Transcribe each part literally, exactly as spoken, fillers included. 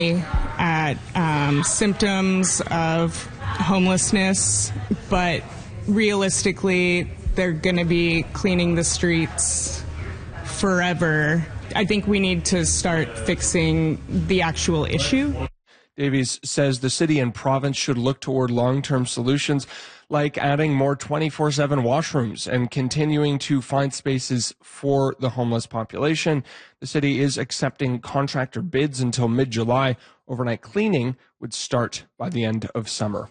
at um, symptoms of homelessness, but realistically, they're going to be cleaning the streets forever. I think we need to start fixing the actual issue. Davies says the city and province should look toward long-term solutions like adding more twenty-four seven washrooms and continuing to find spaces for the homeless population. The city is accepting contractor bids until mid-July. Overnight cleaning would start by the end of summer.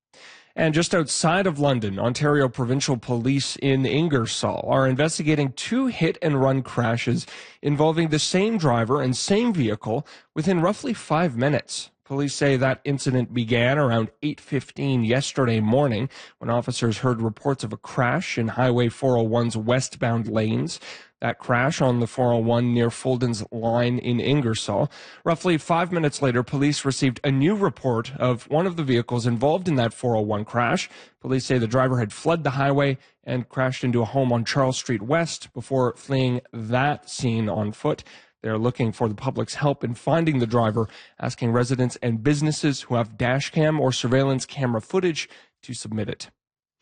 And just outside of London, Ontario Provincial Police in Ingersoll are investigating two hit-and-run crashes involving the same driver and same vehicle within roughly five minutes. Police say that incident began around eight fifteen yesterday morning when officers heard reports of a crash in Highway four oh one's westbound lanes. That crash on the four oh one near Fulden's line in Ingersoll. Roughly five minutes later, police received a new report of one of the vehicles involved in that four oh one crash. Police say the driver had fled the highway and crashed into a home on Charles Street West before fleeing that scene on foot. They're looking for the public's help in finding the driver, asking residents and businesses who have dash cam or surveillance camera footage to submit it.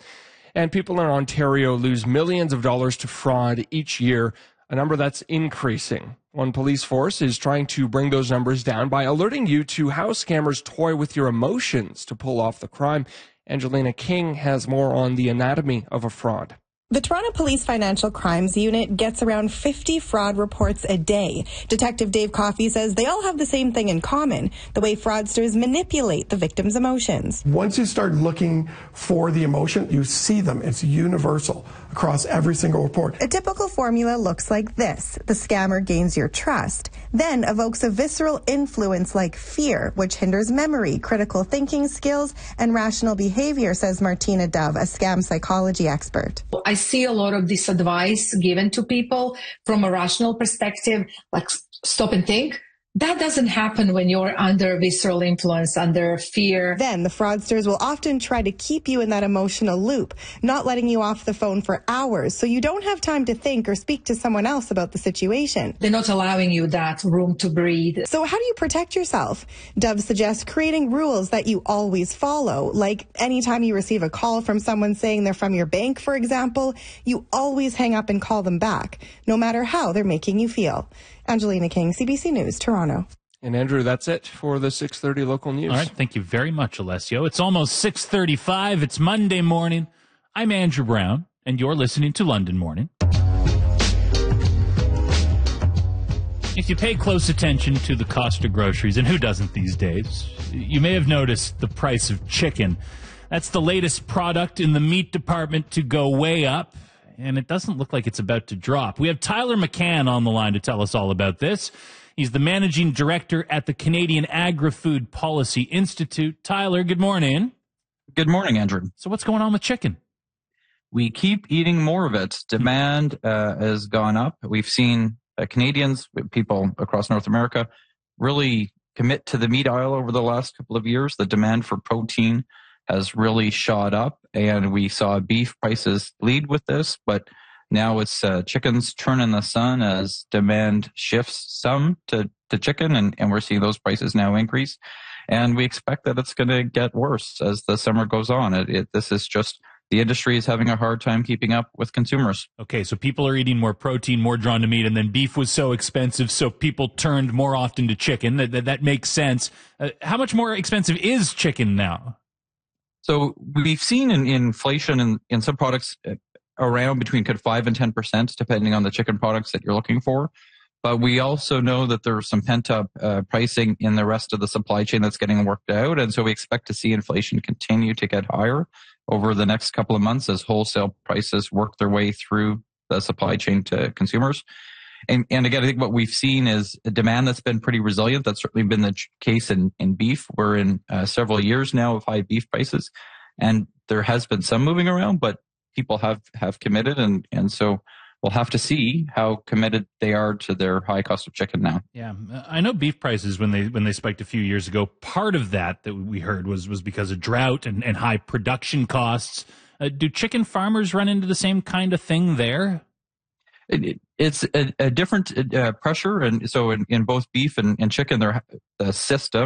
And people in Ontario lose millions of dollars to fraud each year, a number that's increasing. One police force is trying to bring those numbers down by alerting you to how scammers toy with your emotions to pull off the crime. Angelina King has more on the anatomy of a fraud. The Toronto Police Financial Crimes Unit gets around fifty fraud reports a day. Detective Dave Coffey says they all have the same thing in common, the way fraudsters manipulate the victim's emotions. Once you start looking for the emotion, you see them. It's universal across every single report. A typical formula looks like this. The scammer gains your trust, then evokes a visceral influence like fear, which hinders memory, critical thinking skills, and rational behavior, says Martina Dove, a scam psychology expert. I see a lot of this advice given to people from a rational perspective, like stop and think. That doesn't happen when you're under visceral influence, under fear. Then the fraudsters will often try to keep you in that emotional loop, not letting you off the phone for hours, so you don't have time to think or speak to someone else about the situation. They're not allowing you that room to breathe. So how do you protect yourself? Dove suggests creating rules that you always follow, like anytime you receive a call from someone saying they're from your bank, for example, you always hang up and call them back, no matter how they're making you feel. Angelina King, C B C News, Toronto. And Andrew, that's it for the six thirty local news. All right, thank you very much, Alessio. It's almost six thirty-five. It's Monday morning. I'm Andrew Brown, and you're listening to London Morning. If you pay close attention to the cost of groceries, and who doesn't these days, you may have noticed the price of chicken. That's the latest product in the meat department to go way up, and it doesn't look like it's about to drop. We have Tyler McCann on the line to tell us all about this. He's the managing director at the Canadian Agri-Food Policy Institute. Tyler, good morning. Good morning, Andrew. So what's going on with chicken? We keep eating more of it. Demand uh, has gone up. We've seen uh, Canadians, people across North America, really commit to the meat aisle over the last couple of years. The demand for protein has really shot up, and we saw beef prices lead with this, but now it's uh, chicken's turn in the sun as demand shifts some to, to chicken, and, and we're seeing those prices now increase. And we expect that it's going to get worse as the summer goes on. It, it, this is just, the industry is having a hard time keeping up with consumers. Okay, so people are eating more protein, more drawn to meat, and then beef was so expensive, so people turned more often to chicken. That, that, that makes sense. Uh, how much more expensive is chicken now? So we've seen in, in inflation in, in some products around between five and ten percent, depending on the chicken products that you're looking for. But we also know that there's some pent-up uh, pricing in the rest of the supply chain that's getting worked out. And so we expect to see inflation continue to get higher over the next couple of months as wholesale prices work their way through the supply chain to consumers. And, and again, I think what we've seen is a demand that's been pretty resilient. That's certainly been the case in, in beef. We're in uh, several years now of high beef prices, and there has been some moving around, but people have, have committed, and, and so we'll have to see how committed they are to their high cost of chicken now. Yeah, I know beef prices, when they when they spiked a few years ago, part of that that we heard was, was because of drought and, and high production costs. Uh, do chicken farmers run into the same kind of thing there? It, it's a, a different uh, pressure, and so in, in both beef and, and chicken, there the system